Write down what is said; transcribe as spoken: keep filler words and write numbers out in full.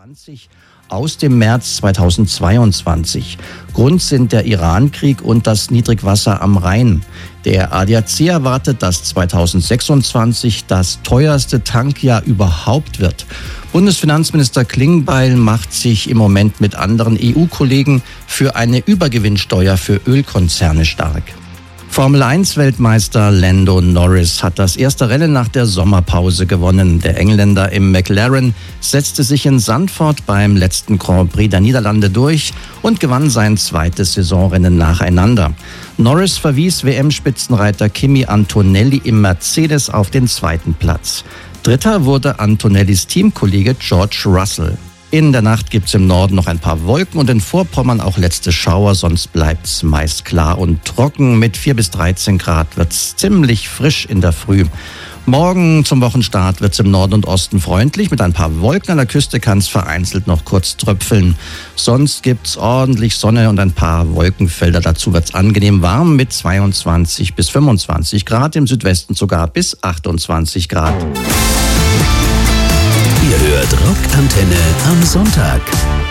zwanzig aus dem März zweitausendzweiundzwanzig. Grund sind der Iran-Krieg und das Niedrigwasser am Rhein. Der A D A C erwartet, dass zweitausendsechsundzwanzig das teuerste Tankjahr überhaupt wird. Bundesfinanzminister Klingbeil macht sich im Moment mit anderen E U-Kollegen für eine Übergewinnsteuer für Ölkonzerne stark. Formel eins Weltmeister Lando Norris hat das erste Rennen nach der Sommerpause gewonnen. Der Engländer im McLaren setzte sich in Zandvoort beim letzten Grand Prix der Niederlande durch und gewann sein zweites Saisonrennen nacheinander. Norris verwies W M-Spitzenreiter Kimi Antonelli im Mercedes auf den zweiten Platz. Dritter wurde Antonellis Teamkollege George Russell. In der Nacht gibt's im Norden noch ein paar Wolken und in Vorpommern auch letzte Schauer, sonst bleibt's meist klar und trocken. Mit vier bis dreizehn Grad wird's ziemlich frisch in der Früh. Morgen zum Wochenstart wird's im Norden und Osten freundlich. Mit ein paar Wolken an der Küste kann's vereinzelt noch kurz tröpfeln. Sonst gibt's ordentlich Sonne und ein paar Wolkenfelder. Dazu wird's angenehm warm mit zweiundzwanzig bis fünfundzwanzig Grad, im Südwesten sogar bis achtundzwanzig Grad. Ihr hört Rockantenne am Sonntag.